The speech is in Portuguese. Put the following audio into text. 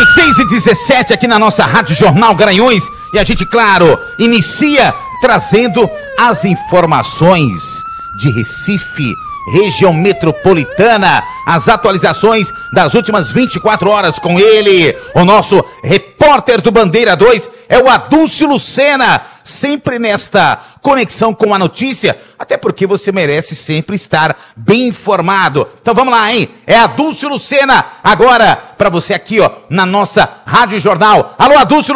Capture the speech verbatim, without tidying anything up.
seis e dezessete aqui na nossa Rádio Jornal Garanhuns. E a gente, claro, inicia trazendo as informações de Recife, região metropolitana, as atualizações das últimas vinte e quatro horas com ele. O nosso repórter do Bandeira dois é o Adúncio Lucena, sempre nesta conexão com a notícia, até porque você merece sempre estar bem informado. Então vamos lá, hein? É Adúncio Lucena, agora para você aqui, ó, na nossa Rádio Jornal. Alô, Adúncio